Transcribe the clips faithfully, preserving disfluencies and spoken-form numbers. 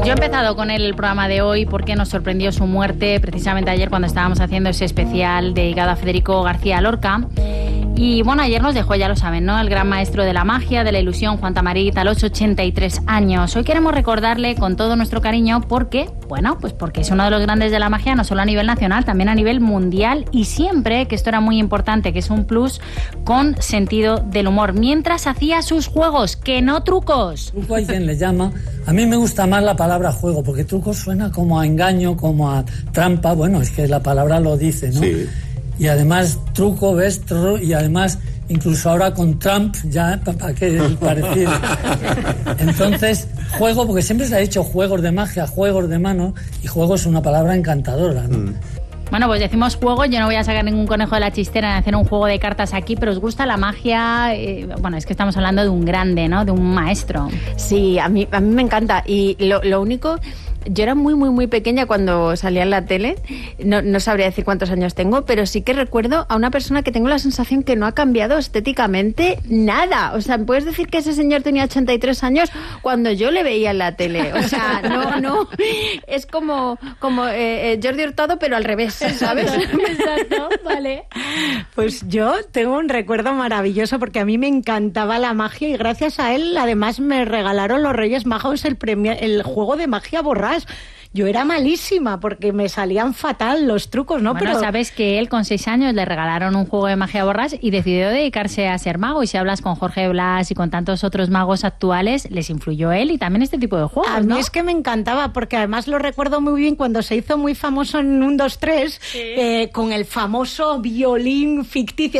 Yo he empezado con el programa de hoy porque nos sorprendió su muerte precisamente ayer cuando estábamos haciendo ese especial dedicado a Federico García Lorca. Y bueno, ayer nos dejó, ya lo saben, ¿no?, el gran maestro de la magia, de la ilusión, Juan Tamarit, a los ochenta y tres años. Hoy queremos recordarle con todo nuestro cariño porque, bueno, pues porque es uno de los grandes de la magia, no solo a nivel nacional, también a nivel mundial, y siempre, que esto era muy importante, que es un plus, con sentido del humor, mientras hacía sus juegos, que no trucos. Truco hay quien le llama. A mí me gusta más la palabra juego, porque truco suena como a engaño, como a trampa. Bueno, es que la palabra lo dice, ¿no? Sí. Y además truco, ves, tru, y además incluso ahora con Trump ya para qué parecido. Entonces, juego, porque siempre se ha dicho juegos de magia, juegos de mano, y juego es una palabra encantadora, ¿no? Mm. Bueno, pues decimos juego, yo no voy a sacar ningún conejo de la chistera en hacer un juego de cartas aquí, pero ¿os gusta la magia? Eh, bueno, es que estamos hablando de un grande, ¿no?, de un maestro. Sí, a mí, a mí me encanta, y lo, lo único... Yo era muy, muy, muy pequeña cuando salía en la tele, no, no sabría decir cuántos años tengo, pero sí que recuerdo a una persona que tengo la sensación que no ha cambiado estéticamente nada. O sea, ¿puedes decir que ese señor tenía ochenta y tres años cuando yo le veía en la tele? O sea, no, no, es como, como eh, eh, Jordi Hurtado, pero al revés, ¿sabes? Exacto, vale. Pues yo tengo un recuerdo maravilloso porque a mí me encantaba la magia y gracias a él además me regalaron los Reyes Magos el premio, el juego de magia borrás. Yo era malísima porque me salían fatal los trucos, ¿no? Bueno, pero sabes que él con seis años le regalaron un juego de magia borrás y decidió dedicarse a ser mago. Y si hablas con Jorge Blas y con tantos otros magos actuales, les influyó él y también este tipo de juegos, a mí ¿no? es que me encantaba porque además lo recuerdo muy bien cuando se hizo muy famoso en un, dos, tres, sí. eh, con el famoso violín ficticio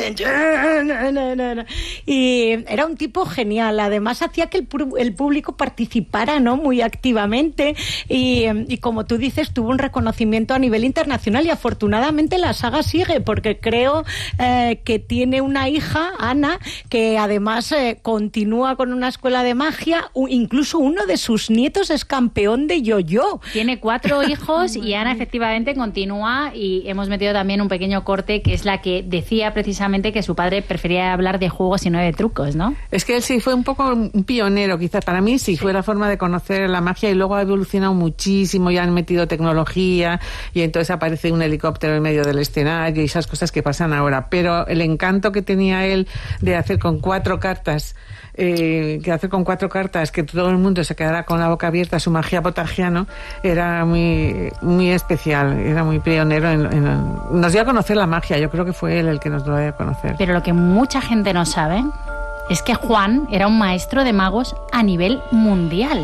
de... y era un tipo genial. Además hacía que el, el público participara, ¿no?, muy activamente y, y como tú dices, tuvo un reconocimiento a nivel internacional y afortunadamente la saga sigue porque creo eh, que tiene una hija, Ana, que además eh, continúa con una escuela de magia, u- incluso uno de sus nietos es campeón de yo-yo. Tiene cuatro hijos y Ana efectivamente continúa y hemos metido también un pequeño corte que es la que decía precisamente que su padre prefería hablar de juegos y no de trucos, ¿no? Es que él sí fue un poco un pionero, quizás para mí sí, sí. fue la forma de conocer la magia y luego ha evolucionado muchísimo. Ya han metido tecnología y entonces aparece un helicóptero en medio del escenario y esas cosas que pasan ahora, pero el encanto que tenía él de hacer con cuatro cartas eh, que hacer con cuatro cartas que todo el mundo se quedara con la boca abierta, su magia potagiano era muy muy especial, era muy pionero en, en, nos dio a conocer la magia. Yo creo que fue él el que nos dio a conocer. Pero lo que mucha gente no sabe es que Juan era un maestro de magos a nivel mundial.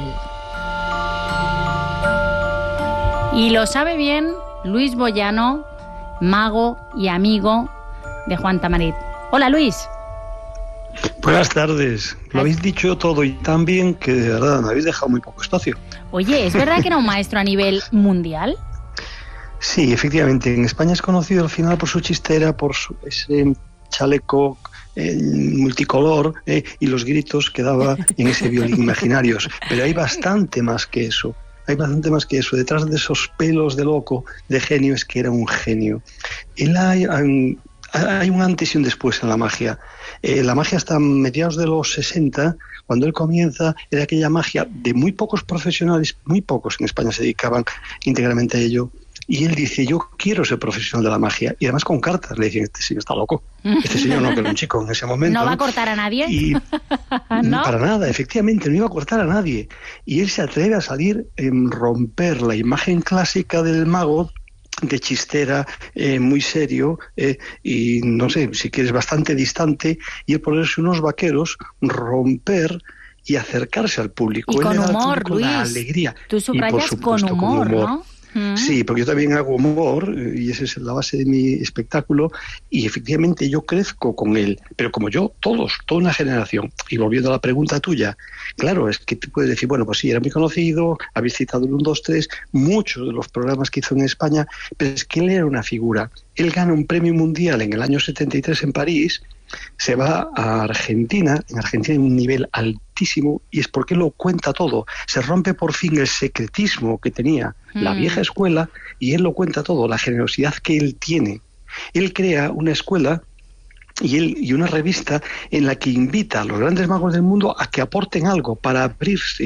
Y lo sabe bien Luis Boyano, mago y amigo de Juan Tamarit. Hola, Luis. Buenas tardes. Lo habéis dicho todo y tan bien que de verdad me habéis dejado muy poco espacio. Oye, ¿es verdad que era un maestro a nivel mundial? Sí, efectivamente. En España es conocido al final por su chistera, por su, ese chaleco eh, multicolor eh, y los gritos que daba en ese violín imaginarios. Pero hay bastante más que eso. Hay bastante más que eso. Detrás de esos pelos de loco, de genio, es que era un genio. Él hay, hay, hay un antes y un después en la magia. Eh, la magia hasta mediados de los sesenta, cuando él comienza, era aquella magia de muy pocos profesionales, muy pocos en España se dedicaban íntegramente a ello. Y él dice, yo quiero ser profesional de la magia. Y además con cartas. Le dicen, este señor está loco. Este señor no, que era un chico en ese momento. ¿No va ¿no? a cortar a nadie? Y ¿no? Para nada, efectivamente, no iba a cortar a nadie. Y él se atreve a salir en romper la imagen clásica del mago, de chistera, eh, muy serio, eh, y no sé, si quieres, bastante distante, y él ponerse unos vaqueros, romper y acercarse al público. Y con él le da humor, al público Luis. la alegría. Tú subrayas y por supuesto, con humor, con humor. ¿no? Mm. Sí, porque yo también hago humor y esa es la base de mi espectáculo y efectivamente yo crezco con él, pero como yo, todos, toda una generación. Y volviendo a la pregunta tuya, claro, es que tú puedes decir, bueno, pues sí, era muy conocido, habéis citado el uno, dos, tres, muchos de los programas que hizo en España, pero es que él era una figura. Él gana un premio mundial en el año setenta y tres en París, se va a Argentina, en Argentina hay un nivel altísimo y es porque lo cuenta todo. Se rompe por fin el secretismo que tenía mm. la vieja escuela y él lo cuenta todo, la generosidad que él tiene. Él crea una escuela y, él, y una revista en la que invita a los grandes magos del mundo a que aporten algo para abrirse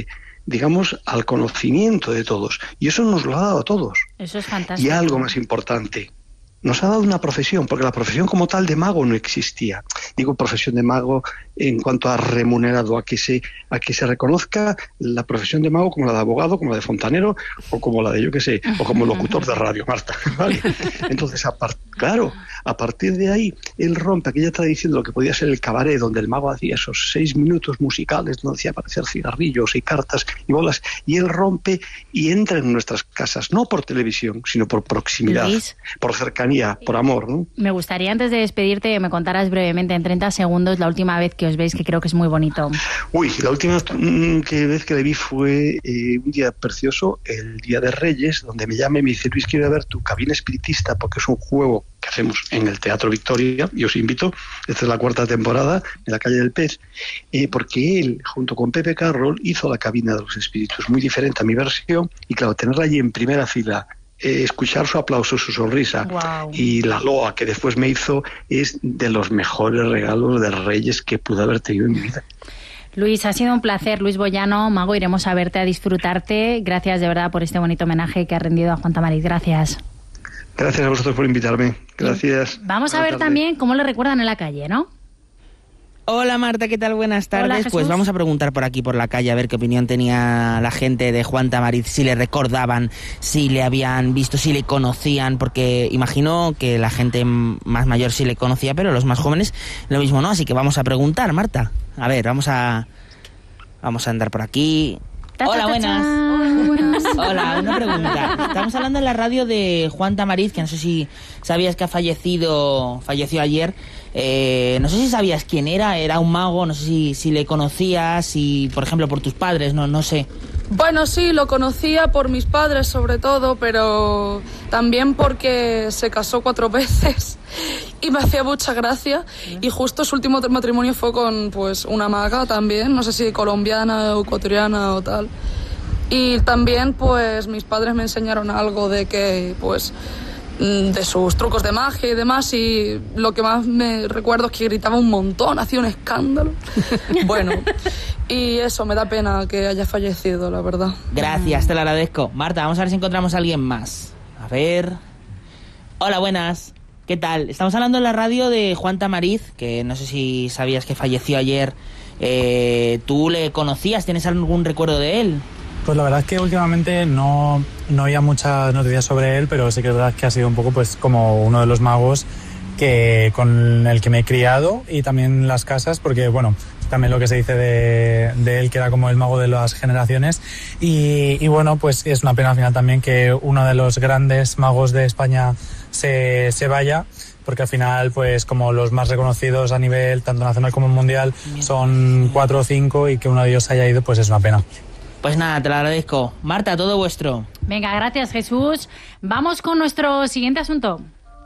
digamos, al conocimiento de todos. Y eso nos lo ha dado a todos. Eso es fantástico. Y algo más importante, nos ha dado una profesión, porque la profesión como tal de mago no existía. Digo profesión de mago en cuanto a remunerado, a que se a que se reconozca la profesión de mago como la de abogado, como la de fontanero, o como la de, yo qué sé, o como locutor de radio, Marta. ¿Vale? Entonces, a part- claro, a partir de ahí, él rompe aquella tradición de lo que podía ser el cabaret, donde el mago hacía esos seis minutos musicales, donde hacía aparecer cigarrillos y cartas y bolas, y él rompe y entra en nuestras casas, no por televisión, sino por proximidad, Luis, por cercanía, por amor, ¿no? me gustaría antes de despedirte que me contaras brevemente en treinta segundos la última vez que os veis, que creo que es muy bonito. Uy, la última mm, que vez que le vi fue eh, un día precioso, el Día de Reyes, donde me llama y me dice: Luis, quiero ver tu cabina espiritista, porque es un juego que hacemos en el Teatro Victoria, y os invito, esta es la cuarta temporada, en la Calle del Pez, eh, porque él, junto con Pepe Carroll, hizo la cabina de los espíritus, muy diferente a mi versión, y claro, tenerla allí en primera fila, eh, escuchar su aplauso, su sonrisa, Wow. y la loa que después me hizo, es de los mejores regalos de Reyes que pude haber tenido en mi vida. Luis, ha sido un placer. Luis Boyano, mago, iremos a verte, a disfrutarte. Gracias de verdad por este bonito homenaje que ha rendido a Juan Tamariz. Gracias. Gracias a vosotros por invitarme. Gracias. Vamos a Buenas ver tardes. también cómo le recuerdan en la calle, ¿no? Hola Marta, ¿qué tal? Buenas tardes. Hola, Jesús. Pues vamos a preguntar por aquí, por la calle, a ver qué opinión tenía la gente de Juan Tamariz, si le recordaban, si le habían visto, si le conocían, porque imagino que la gente más mayor sí le conocía, pero los más jóvenes lo mismo no, así que vamos a preguntar, Marta. A ver, vamos a vamos a andar por aquí. Ta, ta, Hola, ta, buenas. chan. buenas. Hola, una pregunta. Estamos hablando en la radio de Juan Tamariz, que no sé si sabías que ha fallecido, falleció ayer. Eh, no sé si sabías quién era, era un mago, no sé si, si le conocías, si, por ejemplo, por tus padres, no, no sé. Bueno, sí, lo conocía por mis padres sobre todo, pero también porque se casó cuatro veces y me hacía mucha gracia. Y justo su último matrimonio fue con pues una maga también, no sé si colombiana o ecuatoriana o tal. Y también pues mis padres me enseñaron algo de que pues de sus trucos de magia y demás, y lo que más me recuerdo es que gritaba un montón, hacía un escándalo. Bueno, y eso, me da pena que haya fallecido, la verdad. Gracias, te lo agradezco. Marta, vamos a ver si encontramos a alguien más. A ver... Hola, buenas. ¿Qué tal? Estamos hablando en la radio de Juan Tamariz, que no sé si sabías que falleció ayer. Eh, ¿Tú le conocías? ¿Tienes algún recuerdo de él? Pues la verdad es que últimamente no, no había muchas noticias sobre él, pero sí que es verdad que ha sido un poco pues como uno de los magos que con el que me he criado, y también las casas, porque bueno, también lo que se dice de, de él, que era como el mago de las generaciones, y, y bueno, pues es una pena al final también que uno de los grandes magos de España se, se vaya, porque al final pues como los más reconocidos a nivel tanto nacional como mundial son cuatro o cinco, y que uno de ellos haya ido pues es una pena. Pues nada, te lo agradezco. Marta, todo vuestro. Venga, gracias, Jesús. Vamos con nuestro siguiente asunto.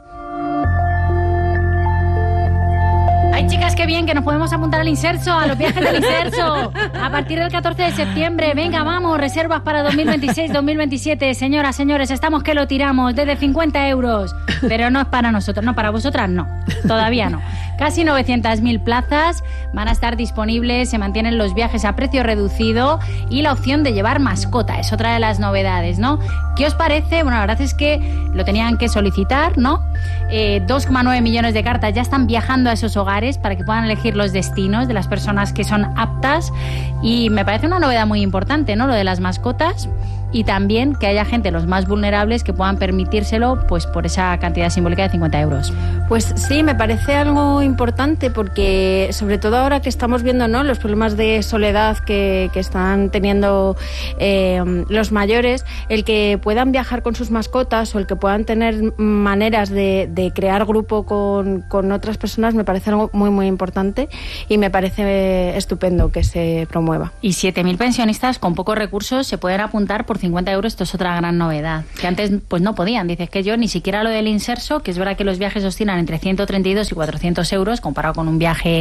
Ay, chicas, qué bien que nos podemos apuntar al Inserso, a los viajes del Inserso. A partir del catorce de septiembre, venga, vamos, reservas para dos mil veintiséis dos mil veintisiete. Señoras, señores, estamos que lo tiramos desde cincuenta euros. Pero no es para nosotros, no, para vosotras no, todavía no. Casi novecientas mil plazas van a estar disponibles, se mantienen los viajes a precio reducido y la opción de llevar mascota, es otra de las novedades, ¿no? ¿Qué os parece? Bueno, la verdad es que lo tenían que solicitar, ¿no? Eh, dos coma nueve millones de cartas ya están viajando a esos hogares para que puedan elegir los destinos de las personas que son aptas, y me parece una novedad muy importante, ¿no? Lo de las mascotas, y también que haya gente, los más vulnerables, que puedan permitírselo pues por esa cantidad simbólica de cincuenta euros. Pues sí, me parece algo importante, porque sobre todo ahora que estamos viendo, ¿no?, los problemas de soledad que, que están teniendo eh, los mayores, el que puedan viajar con sus mascotas o el que puedan tener maneras de, de crear grupo con, con otras personas me parece algo muy muy importante, y me parece estupendo que se promueva. Y siete mil pensionistas con pocos recursos se pueden apuntar por cincuenta euros. Esto es otra gran novedad, que antes pues no podían. Dices que yo ni siquiera lo del Inserso, que es verdad que los viajes oscilan entre ciento treinta y dos y cuatrocientos euros comparado con un viaje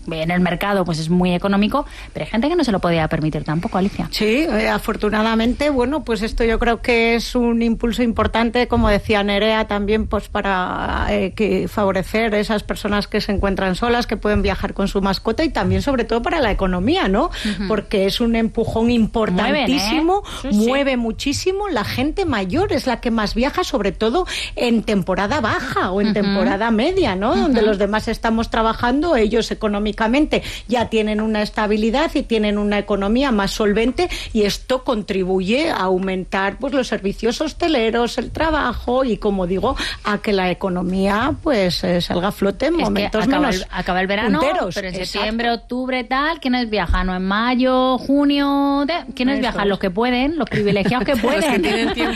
en el mercado pues es muy económico, pero hay gente que no se lo podía permitir tampoco, Alicia. Sí, eh, afortunadamente, bueno, pues esto yo creo que es un impulso importante, como decía Nerea, también pues para eh, que favorecer a esas personas que se encuentran solas, que pueden viajar con su mascota, y también sobre todo para la economía, ¿no? Uh-huh. Porque es un empujón importantísimo, mueven, ¿eh? Sí, mueve sí. muchísimo. La gente mayor es la que más viaja, sobre todo en temporada baja o en uh-huh. temporada media, ¿no? Uh-huh. Donde los demás estamos trabajando, ellos económicamente ya tienen una estabilidad y tienen una economía más solvente, y esto contribuye a aumentar pues los servicios hosteleros, el trabajo y, como digo, a que la economía pues eh, salga a flote en es momentos acaba menos el, acaba el verano, punteros. Pero en Exacto. septiembre, octubre, tal, ¿quiénes viajan? ¿No en mayo, junio? De, ¿Quiénes Eso viajan? Es. Los que pueden, los privilegiados que pueden. Los que tienen tiempo.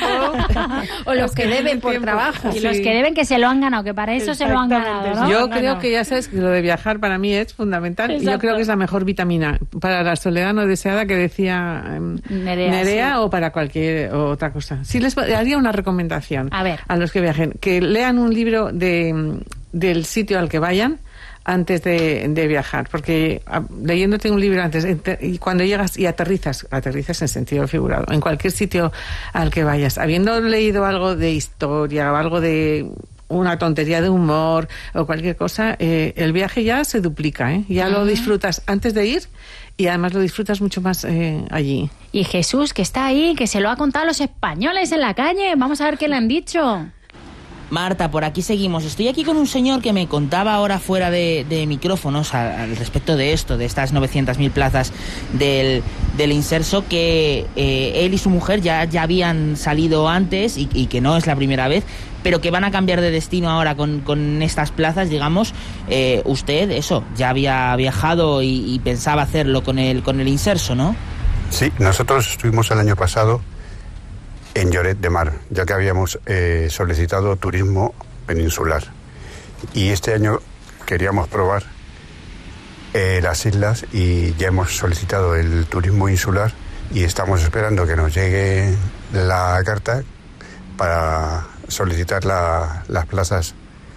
O los, los que, que deben por tiempo. Trabajo. Y sí. los que deben, que se lo han ganado, que para eso se lo han ganado, ¿no? Yo no, creo no. que ya sabes que lo de viajar para mí es fundamental. Exacto. Y yo creo que es la mejor vitamina para la soledad no deseada que decía um, Nerea, Nerea sí. o para cualquier otra cosa. Sí les haría una recomendación a, ver. a los que viajen, que lean un libro de, del sitio al que vayan antes de, de viajar, porque a, leyéndote un libro antes, ente, y cuando llegas y aterrizas, aterrizas en sentido figurado, en cualquier sitio al que vayas, habiendo leído algo de historia o algo de una tontería de humor o cualquier cosa, eh, el viaje ya se duplica, ¿eh? Ya uh-huh. lo disfrutas antes de ir y además lo disfrutas mucho más eh, allí. Y Jesús, que está ahí, que se lo ha contado a los españoles en la calle, vamos a ver qué le han dicho. Marta, por aquí seguimos. Estoy aquí con un señor que me contaba ahora fuera de, de micrófonos al, al respecto de esto, de estas novecientas mil plazas del, del Inserso, que eh, él y su mujer ya, ya habían salido antes y, y que no es la primera vez, pero que van a cambiar de destino ahora con, con estas plazas, digamos. Eh, usted, eso, ya había viajado y, y pensaba hacerlo con el, con el Inserso, ¿no? Sí, nosotros estuvimos el año pasado en Lloret de Mar, ya que habíamos eh, solicitado turismo peninsular. Y este año queríamos probar eh, las islas y ya hemos solicitado el turismo insular y estamos esperando que nos llegue la carta para solicitar la, las plazas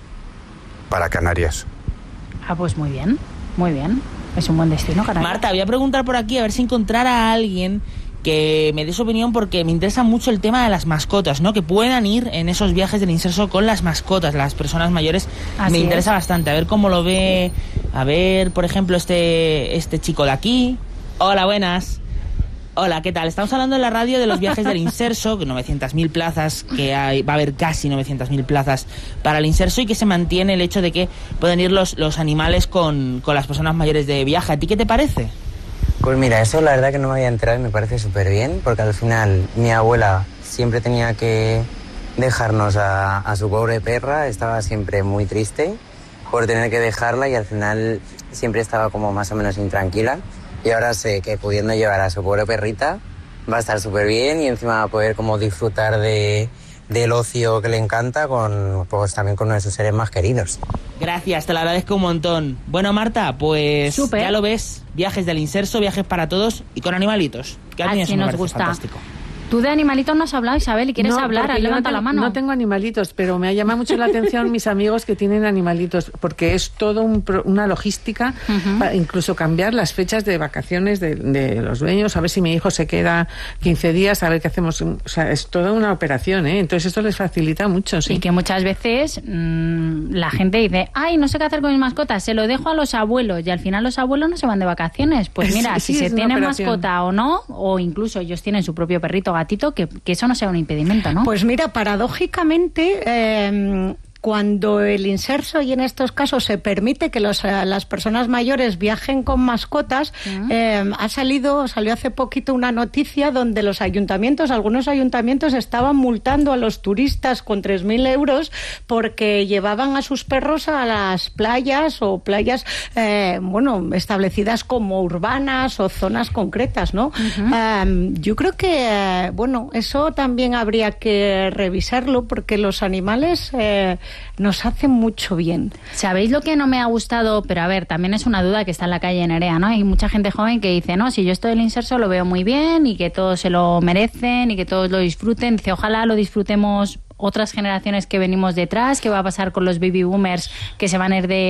para Canarias. Ah, pues muy bien, muy bien. Es un buen destino, Canarias. Marta, voy a preguntar por aquí a ver si encontrara a alguien que me dé su opinión, porque me interesa mucho el tema de las mascotas, ¿no? Que puedan ir en esos viajes del Inserso con las mascotas, las personas mayores. Así me interesa es. bastante, a ver cómo lo ve. A ver, por ejemplo, este este chico de aquí. Hola, buenas. Hola, ¿qué tal? Estamos hablando en la radio de los viajes del Inserso, que novecientas mil plazas, que hay, va a haber casi novecientas mil plazas para el Inserso, y que se mantiene el hecho de que pueden ir los, los animales con, con las personas mayores de viaje. ¿A ti qué te parece? Pues mira, eso la verdad que no me había enterado y me parece súper bien, porque al final mi abuela siempre tenía que dejarnos a, a su pobre perra, estaba siempre muy triste por tener que dejarla y al final siempre estaba como más o menos intranquila, y ahora sé que pudiendo llevar a su pobre perrita va a estar súper bien y encima va a poder como disfrutar de, del ocio que le encanta con, pues también con nuestros seres más queridos. Gracias, te lo agradezco un montón. Bueno, Marta, pues Super. Ya lo ves, viajes del Inserso, viajes para todos y con animalitos, que a mí eso me parece gusta. Fantástico. Tú de animalitos no has hablado, Isabel, y quieres no, hablar, has levantado no la mano. No tengo animalitos, pero me ha llamado mucho la atención mis amigos que tienen animalitos, porque es todo un, una logística, uh-huh. para incluso cambiar las fechas de vacaciones de, de los dueños, a ver si mi hijo se queda quince días, a ver qué hacemos. O sea, es toda una operación, ¿eh? Entonces esto les facilita mucho, sí. Y que muchas veces mmm, la gente dice, ay, no sé qué hacer con mis mascotas, se lo dejo a los abuelos, y al final los abuelos no se van de vacaciones. Pues mira, sí, si sí, se tiene mascota o no, o incluso ellos tienen su propio perrito, gatito, que, que eso no sea un impedimento, ¿no? Pues mira, paradójicamente, eh, cuando el Inserso, y en estos casos se permite que los, las personas mayores viajen con mascotas, uh-huh. eh, ha salido, salió hace poquito una noticia donde los ayuntamientos, algunos ayuntamientos estaban multando a los turistas con tres mil euros porque llevaban a sus perros a las playas o playas, eh, bueno, establecidas como urbanas o zonas concretas, ¿no? Uh-huh. Eh, yo creo que, eh, bueno, eso también habría que revisarlo porque los animales eh, nos hacen mucho bien. ¿Sabéis lo que no me ha gustado? Pero a ver, también es una duda que está en la calle Nerea, ¿no? Hay mucha gente joven que dice, no, si yo estoy del Inserso lo veo muy bien y que todos se lo merecen y que todos lo disfruten. Dice, ojalá lo disfrutemos otras generaciones que venimos detrás. ¿Qué va a pasar con los baby boomers que se van a ir de